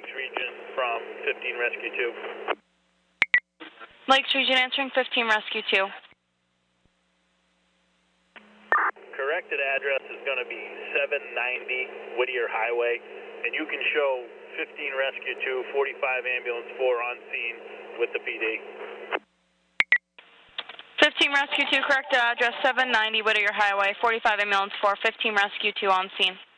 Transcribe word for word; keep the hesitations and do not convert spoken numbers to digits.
Lakes Region from fifteen Rescue two. Lakes Region answering fifteen Rescue two. Corrected address is going to be seven ninety Whittier Highway, and you can show fifteen Rescue two, forty-five Ambulance four on scene with the P D. fifteen Rescue two, corrected address seven ninety Whittier Highway, forty-five Ambulance four, fifteen Rescue two on scene.